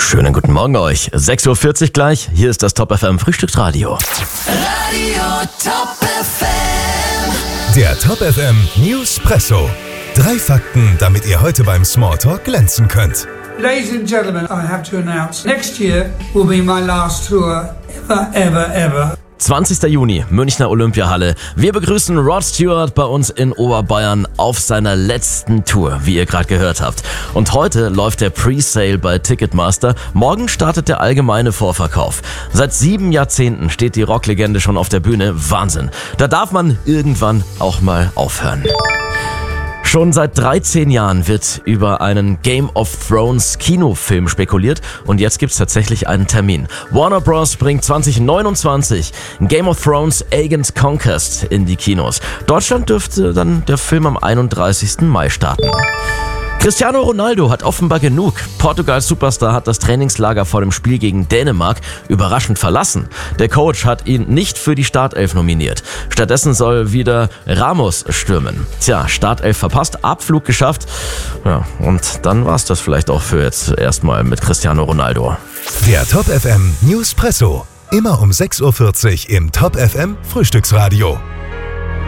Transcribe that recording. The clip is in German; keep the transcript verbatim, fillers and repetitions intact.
Schönen guten Morgen euch. sechs Uhr vierzig gleich. Hier ist das Top F M Frühstücksradio. Radio Top F M. Der Top F M Newspresso. Drei Fakten, damit ihr heute beim Smalltalk glänzen könnt. Ladies and gentlemen, I have to announce, next year will be my last tour ever, ever, ever. zwanzigster Juni, Münchner Olympiahalle. Wir begrüßen Rod Stewart bei uns in Oberbayern auf seiner letzten Tour, wie ihr gerade gehört habt. Und heute läuft der Pre-Sale bei Ticketmaster. Morgen startet der allgemeine Vorverkauf. Seit sieben Jahrzehnten steht die Rocklegende schon auf der Bühne. Wahnsinn. Da darf man irgendwann auch mal aufhören. Schon seit dreizehn Jahren wird über einen Game of Thrones Kinofilm spekuliert und jetzt gibt's tatsächlich einen Termin. Warner Bros. Bringt zwanzig neunundzwanzig Game of Thrones Aegon's Conquest in die Kinos. Deutschland dürfte dann der Film am einunddreißigsten Mai starten. Cristiano Ronaldo hat offenbar genug. Portugals Superstar hat das Trainingslager vor dem Spiel gegen Dänemark überraschend verlassen. Der Coach hat ihn nicht für die Startelf nominiert. Stattdessen soll wieder Ramos stürmen. Tja, Startelf verpasst, Abflug geschafft. Ja, und dann war's das vielleicht auch für jetzt erstmal mit Cristiano Ronaldo. Der Top F M Newspresso. Immer um sechs Uhr vierzig im Top F M Frühstücksradio.